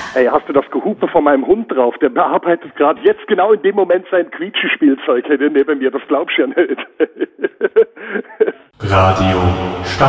Ey, hast du das Gehupe von meinem Hund drauf? Der bearbeitet gerade jetzt genau in dem Moment sein Quietschespielzeug neben mir. Das glaubst du ja nicht. Radio Stadt.